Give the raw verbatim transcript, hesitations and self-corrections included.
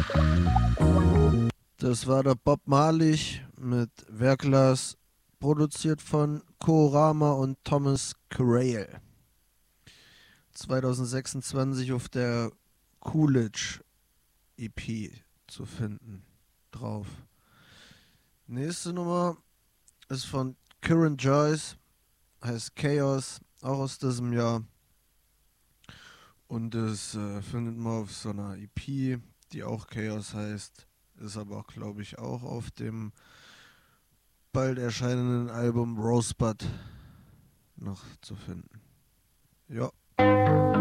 Das war der Bob Marley mit Werkglas, produziert von Korama und Thomas Corrail. zwanzig sechsundzwanzig auf der Coolidge E P zu finden drauf. Nächste Nummer ist von Kieran Joyce, heißt Chaos, auch aus diesem Jahr. Und das äh, findet man auf so einer E P, die auch Chaos heißt. Ist aber auch, glaube ich, auch auf dem bald erscheinenden Album Rosebud noch zu finden. Ja.